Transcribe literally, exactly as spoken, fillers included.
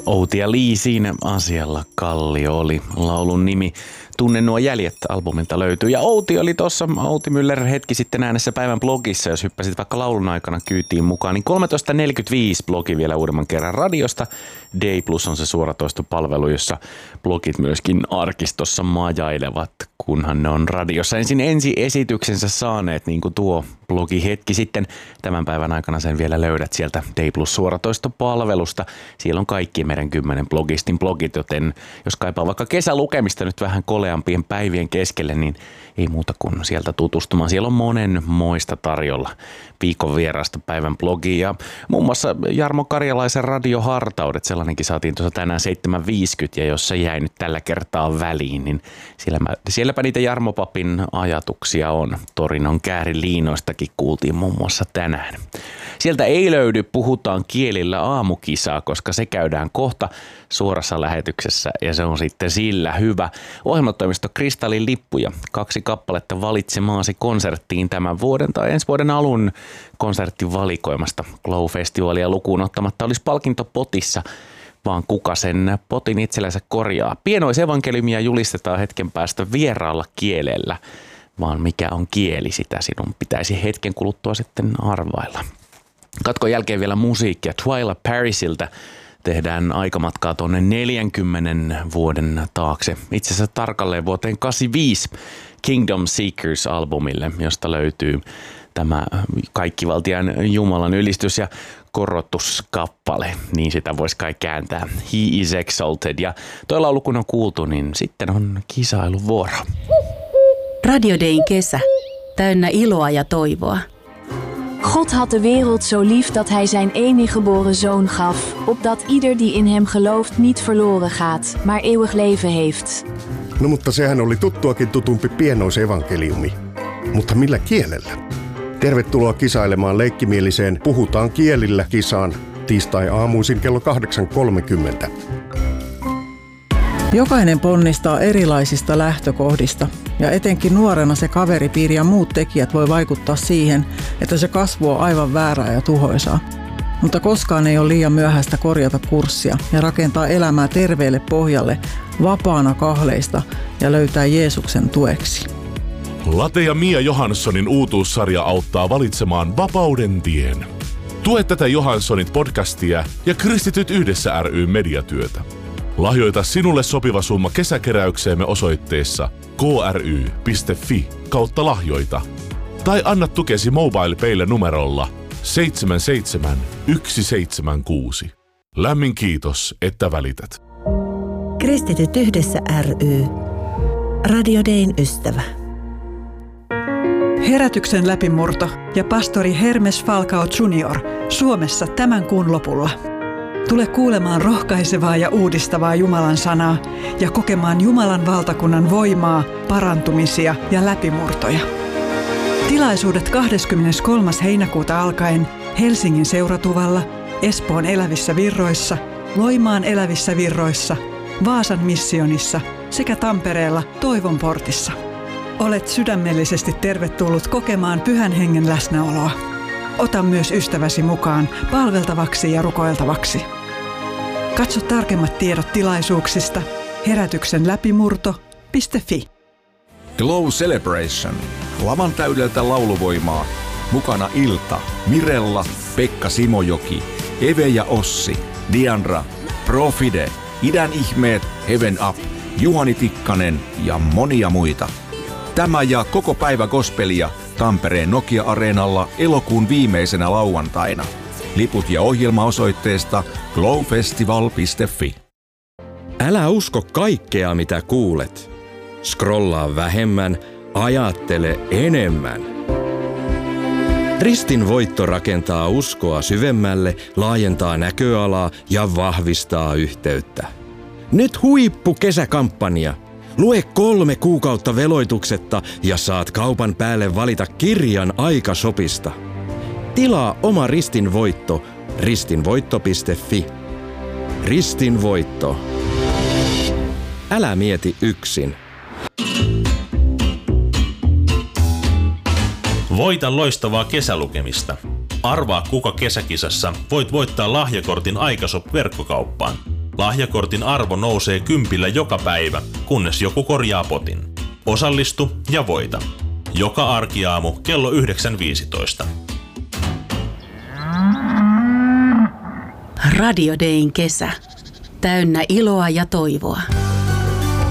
Outi ja Lee siinä asialla Kallio oli laulun nimi. Tunne nuo jäljet albumilta löytyy. Ja Outi oli tuossa, Outi Müller hetki sitten äänessä päivän blogissa, jos hyppäsit vaikka laulun aikana kyytiin mukaan, niin kolmetoista neljäkymmentäviisi blogi vielä uudemman kerran radiosta. Day Plus on se suoratoistopalvelu, jossa blogit myöskin arkistossa majailevat, kunhan ne on radiossa ensin ensi esityksensä saaneet, niin kuin tuo blogi hetki sitten. Tämän päivän aikana sen vielä löydät sieltä Day Plus suoratoistopalvelusta. Siellä on kaikki meidän kymmenen blogistin blogit, joten jos kaipaa vaikka kesälukemista nyt vähän koleampien päivien keskelle, niin ei muuta kuin sieltä tutustumaan. Siellä on monenmoista tarjolla viikon vierasta päivän blogia ja muun muassa Jarmo Karjalaisen radiohartaudet, sellainenkin saatiin tuossa tänään seitsemän viisikymmentä ja jos se jäi nyt tällä kertaa väliin, niin siellä, sielläpä niitä Jarmo Papin ajatuksia on. Torinon kääriliinoistakin kuultiin muun muassa tänään. Sieltä ei löydy Puhutaan kielillä aamukisaa, koska se käydään kohta suorassa lähetyksessä ja se on sitten sillä hyvä. Ohjelmatoimisto Kristallin lippuja, kaksi kappaletta valitsemaasi konserttiin tämän vuoden tai ensi vuoden alun konserttivalikoimasta. Glow-festivalia lukuun ottamatta olisi palkintopotissa, vaan kuka sen potin itsellänsä korjaa. Pienoisevankeliumia julistetaan hetken päästä vieraalla kielellä, vaan mikä on kieli, sitä sinun pitäisi hetken kuluttua sitten arvailla. Katkon jälkeen vielä musiikkia. Twyla Parisilta tehdään aikamatkaa tuonne neljänkymmenen vuoden taakse. Itse asiassa tarkalleen vuoteen kahdeksankymmentäviisi Kingdom Seekers-albumille, josta löytyy tämä kaikkivaltiaan Jumalan ylistys ja korotuskappale, niin sitä voisi kai kääntää. He is exalted. Ja toi laulu kun on kuultu, niin sitten on kisailuvuoro. Radio Dayn kesä, täynnä iloa ja toivoa. God had de wereld zo lief dat hij zijn enige geboren zoon gaf, opdat ieder die in hem gelooft niet verloren gaat, maar eeuwig leven heeft. No mutta sehän oli tuttuakin tutumpi pienoisevankeliumi. Mutta millä kielellä? Tervetuloa kisailemaan leikkimieliseen Puhutaan kielillä -kisaan tiistai-aamuisin kello kahdeksan kolmekymmentä. Jokainen ponnistaa erilaisista lähtökohdista ja etenkin nuorena se kaveripiiri ja muut tekijät voi vaikuttaa siihen, että se kasvu on aivan väärää ja tuhoisaa. Mutta koskaan ei ole liian myöhäistä korjata kurssia ja rakentaa elämää terveelle pohjalle vapaana kahleista ja löytää Jeesuksen tueksi. Late ja Mia Johanssonin uutuussarja auttaa valitsemaan vapauden tien. Tue tätä Johanssonit podcastia ja Kristityt yhdessä ry mediatyötä. Lahjoita sinulle sopiva summa kesäkeräykseemme osoitteessa kry piste fi kautta lahjoita. Tai anna tukesi MobilePaylle numerolla seitsemän seitsemän yksi seitsemän kuusi. Lämmin kiitos, että välität. Kristityt yhdessä ry. Radio Dayn ystävä. Herätyksen läpimurto ja pastori Hermes Falcao junior Suomessa tämän kuun lopulla. Tule kuulemaan rohkaisevaa ja uudistavaa Jumalan sanaa ja kokemaan Jumalan valtakunnan voimaa, parantumisia ja läpimurtoja. Tilaisuudet kahdeskymmeneskolmas heinäkuuta alkaen Helsingin Seuratuvalla, Espoon Elävissä Virroissa, Loimaan Elävissä Virroissa, Vaasan missionissa sekä Tampereella Toivon portissa. Olet sydämellisesti tervetullut kokemaan Pyhän Hengen läsnäoloa. Ota myös ystäväsi mukaan palveltavaksi ja rukoiltavaksi. Katso tarkemmat tiedot tilaisuuksista herätyksen läpimurto piste fi. Glow Celebration. Lavan täydeltä lauluvoimaa. Mukana Ilta, Mirella, Pekka Simojoki, Eve ja Ossi, Diandra, Profide, Idän ihmeet, Heaven Up, Juhani Tikkanen ja monia muita. Tämä ja koko päivä gospelia Tampereen Nokia-areenalla elokuun viimeisenä lauantaina. Liput ja ohjelma osoitteesta glowfestival piste fi. Älä usko kaikkea, mitä kuulet. Scrollaa vähemmän, ajattele enemmän. Ristin voitto rakentaa uskoa syvemmälle, laajentaa näköalaa ja vahvistaa yhteyttä. Nyt huippu kesäkampanja. Lue kolme kuukautta veloituksetta ja saat kaupan päälle valita kirjan aikasopista. Tilaa oma Ristin voitto ristinvoitto piste fi. Ristin voitto. Älä mieti yksin. Voita loistavaa kesälukemista. Arvaa kuka kesäkisassa voit voittaa lahjakortin Aikashop-verkkokauppaan. Lahjakortin arvo nousee kympillä joka päivä, kunnes joku korjaa potin. Osallistu ja voita. Joka arkiaamu kello yhdeksän viisitoista. Radio Dayn kesä. Täynnä iloa ja toivoa.